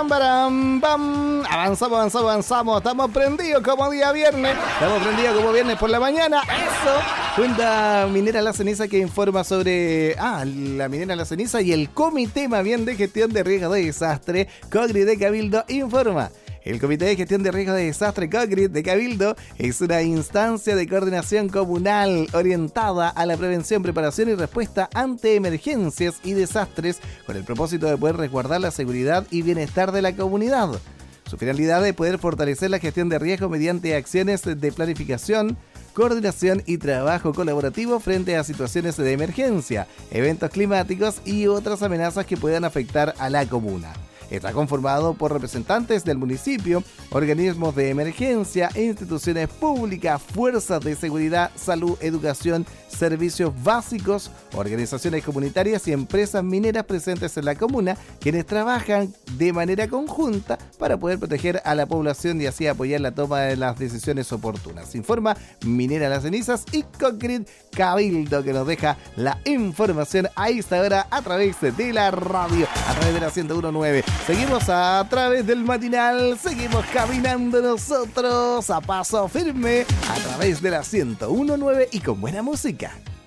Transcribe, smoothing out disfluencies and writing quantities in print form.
baram, bam. Avanzamos. Estamos prendidos como día viernes. Estamos prendidos como viernes por la mañana. Eso. Cuenta Minera La Ceniza que informa sobre la Minera La Ceniza y el Comité más bien de Gestión de Riesgos de Desastre, COGRI de Cabildo, informa. El Comité de Gestión de Riesgos de Desastre, COGRI de Cabildo, es una instancia de coordinación comunal orientada a la prevención, preparación y respuesta ante emergencias y desastres con el propósito de poder resguardar la seguridad y bienestar de la comunidad. Su finalidad es poder fortalecer la gestión de riesgos mediante acciones de planificación, coordinación y trabajo colaborativo frente a situaciones de emergencia, eventos climáticos y otras amenazas que puedan afectar a la comuna. Está conformado por representantes del municipio, organismos de emergencia, instituciones públicas, fuerzas de seguridad, salud, educación, servicios básicos, organizaciones comunitarias y empresas mineras presentes en la comuna, quienes trabajan de manera conjunta para poder proteger a la población y así apoyar la toma de las decisiones oportunas. Informa Minera Las Cenizas y COGRI Cabildo, que nos deja la información a esta hora a través de la radio, a través de la 101.9. Seguimos a través del matinal, seguimos caminando nosotros a paso firme a través de la 101.9 y con buena música.